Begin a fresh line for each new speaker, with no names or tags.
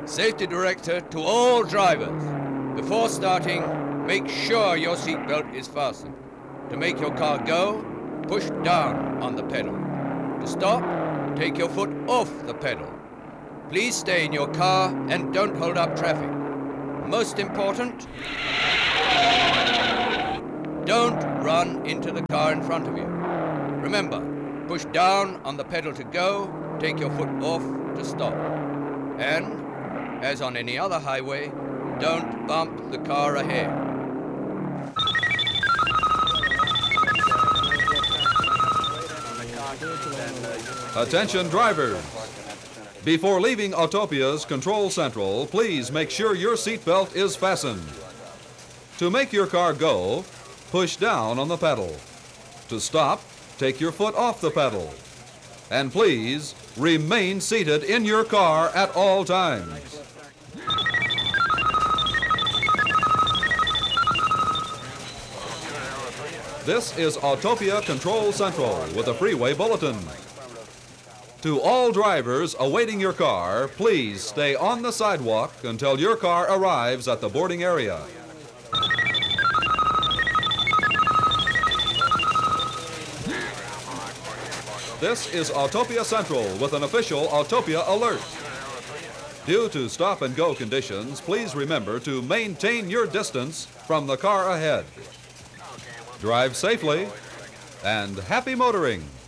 Safety director to all drivers. Before starting, make sure your seatbelt is fastened. To make your car go, push down on the pedal. To stop, take your foot off the pedal. Please stay in your car and don't hold up traffic. Most important, don't run into the car in front of you. Remember, push down on the pedal to go, take your foot off to stop. And, as on any other highway, don't bump the car ahead.
Attention drivers! Before leaving Autopia's Control Central, please make sure your seatbelt is fastened. To make your car go, push down on the pedal. To stop, take your foot off the pedal. And please, remain seated in your car at all times. This is Autopia Control Central with a freeway bulletin. To all drivers awaiting your car, please stay on the sidewalk until your car arrives at the boarding area. This is Autopia Central with an official Autopia alert. Due to stop-and-go conditions, please remember to maintain your distance from the car ahead. Drive safely and happy motoring.